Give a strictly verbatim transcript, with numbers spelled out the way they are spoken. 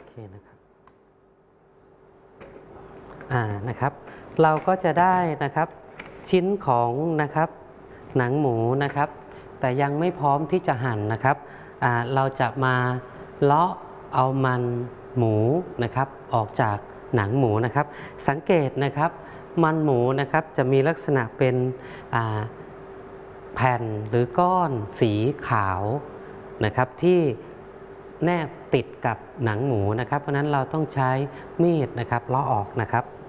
เคนะครับอ่านะครับเราก็จะได้นะครับชิ้นของนะครับหนังหมูนะครับแต่ยังไม่พร้อมที่จะหั่นนะครับอ่าเราจะมาเลาะเอามันหมูนะครับออกจากหนังหมูนะครับสังเกตนะครับมันหมูนะครับจะมีลักษณะเป็นอ่าแผ่นหรือก้อนสีขาวนะครับที่แนบติดกับหนังหมูนะครับเพราะนั้นเราต้องใช้มีดนะครับเลาะออกนะครับ